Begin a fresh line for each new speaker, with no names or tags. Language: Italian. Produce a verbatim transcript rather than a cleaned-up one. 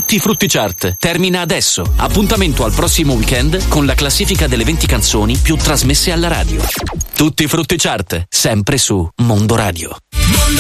Tutti Frutti Chart termina adesso. Appuntamento al prossimo weekend con la classifica delle venti canzoni più trasmesse alla radio. Tutti Frutti Chart, sempre su Mondo Radio.